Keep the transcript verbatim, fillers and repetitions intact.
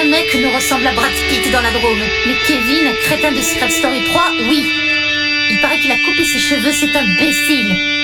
Aucun mec ne ressemble à Brad Pitt dans la Drôme. Mais Kevin, crétin de Secret Story trois, oui. Il paraît qu'il a coupé ses cheveux, cet imbécile.